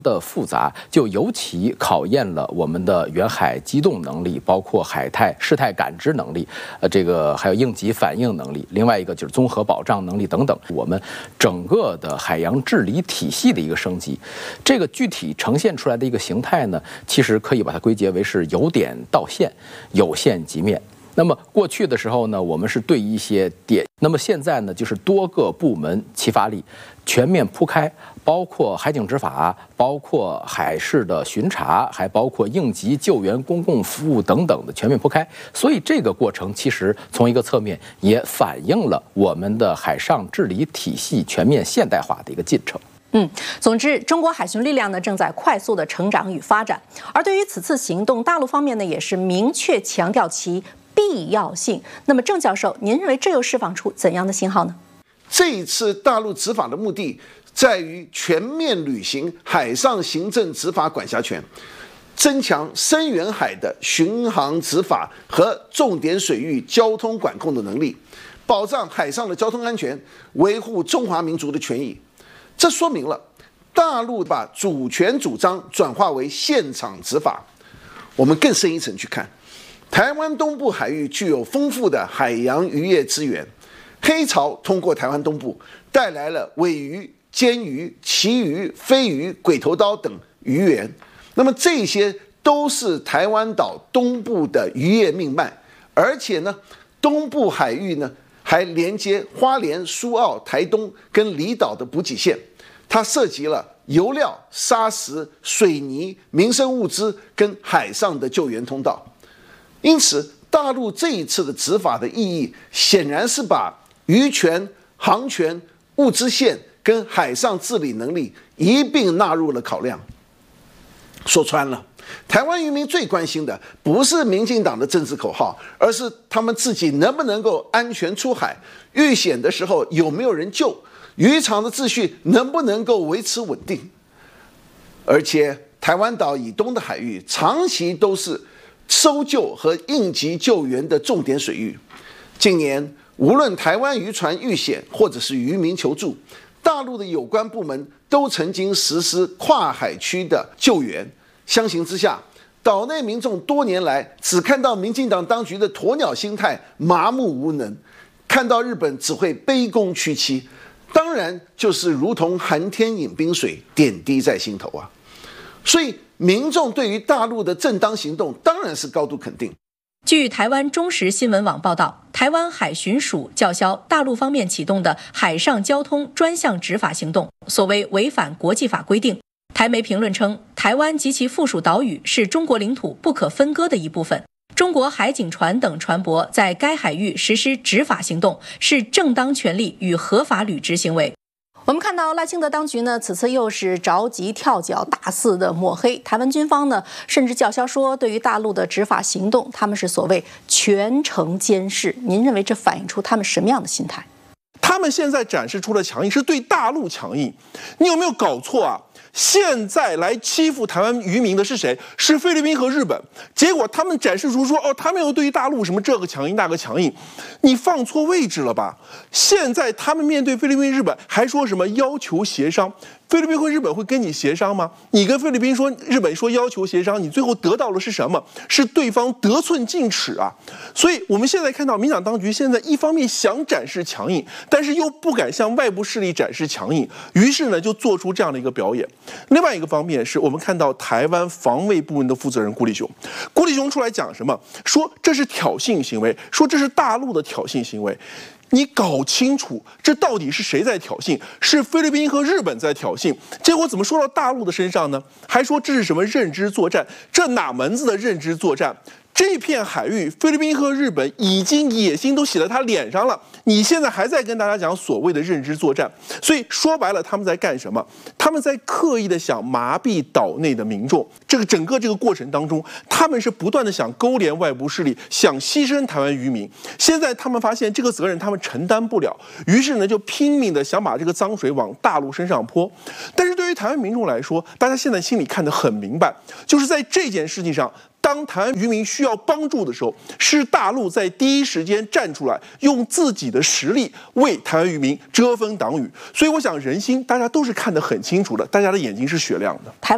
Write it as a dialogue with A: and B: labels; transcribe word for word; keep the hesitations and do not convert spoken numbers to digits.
A: 的复杂，就尤其考验了我们的远海机动能力，包括海态事态感知能力，呃，这个还有应急反应能力。另外一个就是综合保障能力等等，我们整个的海洋治理体系的一个升级。这个具体呈现出来的一个形态呢，其实可以把它归结为是由点到线，有线及面。那么过去的时候呢，我们是对一些点，那么现在呢，就是多个部门齐发力，全面铺开，包括海警执法，包括海事的巡查，还包括应急救援、公共服务等等的全面铺开。所以这个过程其实从一个侧面也反映了我们的海上治理体系全面现代化的一个进程。
B: 嗯，总之，中国海巡力量呢正在快速的成长与发展，而对于此次行动，大陆方面呢也是明确强调其必要性。那么，郑教授，您认为这又释放出怎样的信号呢？
C: 这一次大陆执法的目的在于全面履行海上行政执法管辖权，增强深远海的巡航执法和重点水域交通管控的能力，保障海上的交通安全，维护中华民族的权益。这说明了大陆把主权主张转化为现场执法。我们更深一层去看，台湾东部海域具有丰富的海洋渔业资源，黑潮通过台湾东部带来了尾鱼、鲣鱼、旗鱼、飞鱼、鬼头刀等鱼源，那么这些都是台湾岛东部的渔业命脉，而且呢，东部海域呢还连接花莲、苏澳、台东跟离岛的补给线。它涉及了油料、砂石、水泥、民生物资跟海上的救援通道，因此，大陆这一次的执法的意义，显然是把渔权、航权、物资线跟海上治理能力一并纳入了考量。说穿了，台湾渔民最关心的不是民进党的政治口号，而是他们自己能不能够安全出海，遇险的时候有没有人救，渔场的秩序能不能够维持稳定。而且台湾岛以东的海域长期都是搜救和应急救援的重点水域，近年无论台湾渔船遇险或者是渔民求助，大陆的有关部门都曾经实施跨海区的救援。相形之下，岛内民众多年来只看到民进党当局的鸵鸟心态，麻木无能，看到日本只会卑躬屈膝，当然就是如同寒天饮冰水，点滴在心头啊。所以民众对于大陆的正当行动当然是高度肯定。
B: 据台湾中时新闻网报道，台湾海巡署叫嚣大陆方面启动的海上交通专项执法行动，所谓违反国际法规定。台媒评论称，台湾及其附属岛屿是中国领土不可分割的一部分，中国海警船等船舶在该海域实施执法行动是正当权利与合法履职行为。我们看到赖清德当局呢，此次又是着急跳脚，大肆的抹黑台湾军方呢，甚至叫嚣说，对于大陆的执法行动，他们是所谓全程监视。您认为这反映出他们什么样的心态？
D: 他们现在展示出的强硬是对大陆强硬，你有没有搞错啊？现在来欺负台湾渔民的是谁？是菲律宾和日本。结果他们展示出说，哦，他们又对于大陆什么这个强硬那个强硬，你放错位置了吧？现在他们面对菲律宾、日本还说什么要求协商？菲律宾和日本会跟你协商吗？你跟菲律宾说，日本说要求协商，你最后得到的是什么？是对方得寸进尺啊！所以我们现在看到民进党当局现在一方面想展示强硬，但是又不敢向外部势力展示强硬，于是呢就做出这样的一个表演。另外一个方面是我们看到台湾防卫部门的负责人辜立雄，辜立雄出来讲什么？说这是挑衅行为，说这是大陆的挑衅行为。你搞清楚，这到底是谁在挑衅？是菲律宾和日本在挑衅，结果怎么说到大陆的身上呢？还说这是什么认知作战？这哪门子的认知作战？这片海域，菲律宾和日本已经野心都写在他脸上了，你现在还在跟大家讲所谓的认知作战，所以说白了，他们在干什么？他们在刻意的想麻痹岛内的民众。这个整个这个过程当中，他们是不断的想勾连外部势力，想牺牲台湾渔民。现在他们发现这个责任他们承担不了，于是呢就拼命的想把这个脏水往大陆身上泼。但是对于台湾民众来说，大家现在心里看得很明白，就是在这件事情上，当台湾渔民需要帮助的时候，是大陆在第一时间站出来，用自己的实力为台湾渔民遮风挡雨。所以我想人心大家都是看得很清楚的，大家的眼睛是雪亮的。
B: 台湾